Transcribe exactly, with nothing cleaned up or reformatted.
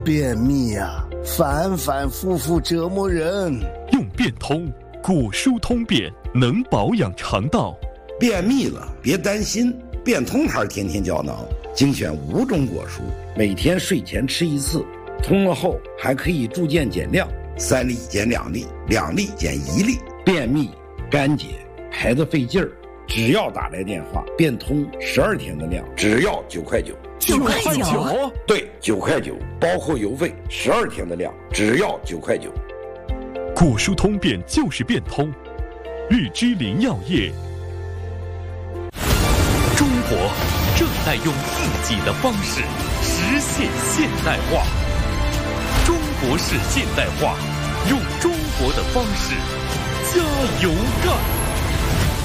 便秘呀、啊，反反复复折磨人。 用变通果蔬通便，能保养肠道。 便秘了别担心，变通牌天天胶囊精选五种果蔬，每天睡前吃一次，通了后还可以逐渐减量，三粒减两粒，两粒减一粒。便秘、干结、排得费劲儿，只要打来电话，变通十二天的量，只要九块九。 九块九？ 对，九块九，包括邮费，十二天的量，只要九块九。 果蔬通便就是变通，日之林药业。中国正在用自己的方式实现现代化，中国式现代化，用中国的方式加油干。